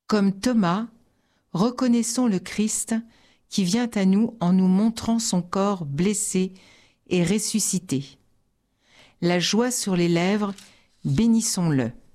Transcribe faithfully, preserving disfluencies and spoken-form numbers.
Comme Thomas, reconnaissons le Christ qui vient à nous en nous montrant son corps blessé et ressuscité. La joie sur les lèvres, bénissons-le.